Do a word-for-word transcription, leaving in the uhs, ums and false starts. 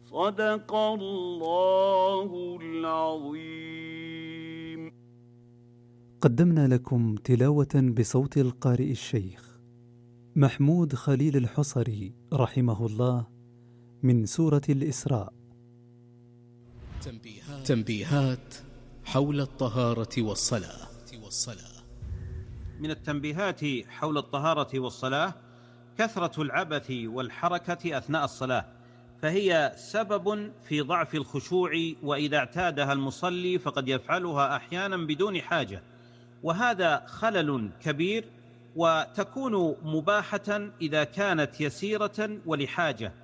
صدق الله العظيم. قدمنا لكم تلاوة بصوت القارئ الشيخ محمود خليل الحصري رحمه الله من سورة الإسراء. تنبيهات, تنبيهات حول الطهارة والصلاة. من التنبيهات حول الطهارة والصلاة كثرة العبث والحركة أثناء الصلاة، فهي سبب في ضعف الخشوع، وإذا اعتادها المصلي فقد يفعلها أحيانا بدون حاجة، وهذا خلل كبير، وتكون مباحة إذا كانت يسيرة ولحاجة،